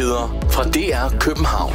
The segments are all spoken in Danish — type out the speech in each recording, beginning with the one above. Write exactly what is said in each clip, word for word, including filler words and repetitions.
Nyheder fra D R København.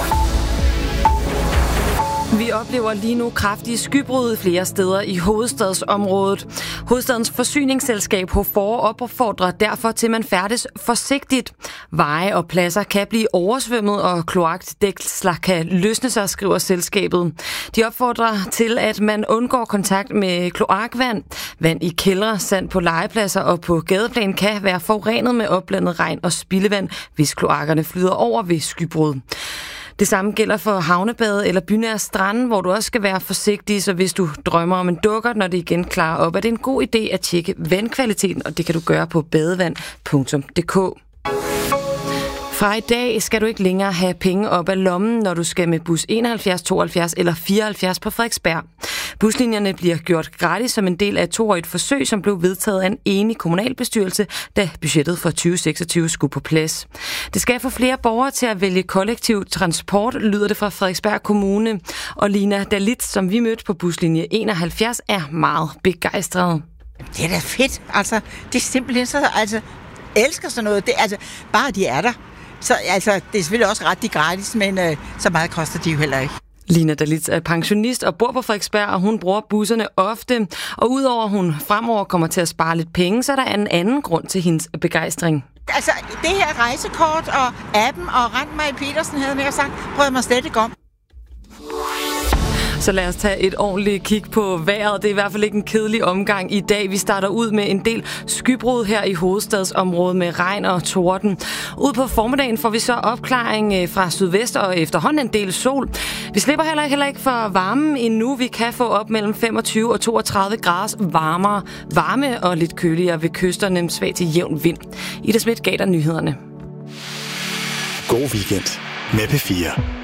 Vi oplever lige nu kraftige skybrud flere steder i hovedstadsområdet. Hovedstadens forsyningsselskab H four opfordrer derfor til, at man færdes forsigtigt. Veje og pladser kan blive oversvømmet, og kloakdæksler kan løsne sig, skriver selskabet. De opfordrer til, at man undgår kontakt med kloakvand. Vand i kældre, sand på legepladser og på gadeplan kan være forurenet med opblandet regn og spildevand, hvis kloakkerne flyder over ved skybrud. Det samme gælder for havnebade eller bynære strande, hvor du også skal være forsigtig, så hvis du drømmer om en dukkert, når det igen klarer op, er det en god idé at tjekke vandkvaliteten, og det kan du gøre på badevand punktum d k. Fra i dag skal du ikke længere have penge op af lommen, når du skal med bus enoghalvfjerds, tooghalvfjerds eller fireoghalvfjerds på Frederiksberg. Buslinjerne bliver gjort gratis som en del af et toårigt forsøg, som blev vedtaget af en enig kommunalbestyrelse, da budgettet for tyve seksogtyve skulle på plads. Det skal få flere borgere til at vælge kollektiv transport, lyder det fra Frederiksberg Kommune. Og Lina Dalit, som vi mødte på buslinje enoghalvfjerds, er meget begejstret. Det er da fedt. Altså, det er simpelthen så... Altså, elsker sådan noget. Det, altså, bare de er der. Så altså, det er selvfølgelig også ret de gratis, men øh, så meget koster de jo heller ikke. Lina Dalit er pensionist og bor på Frederiksberg, og hun bruger busserne ofte. Og udover at hun fremover kommer til at spare lidt penge, så er der en anden grund til hendes begejstring. Altså, det her rejsekort og appen og Randmeier Petersen havde med sagt, prøvede mig slet ikke om. Så lad os tage et ordentligt kig på vejret. Det er i hvert fald ikke en kedelig omgang i dag. Vi starter ud med en del skybrud her i hovedstadsområdet med regn og torden. Ud på formiddagen får vi så opklaring fra sydvest og efterhånden en del sol. Vi slipper heller ikke, heller ikke for varmen endnu. Vi kan få op mellem femogtyve og toogtredive graders varmere. Varme og lidt køligere ved kysterne, svag til jævn vind. Ida Schmidt gav dig nyhederne. God weekend med P fire.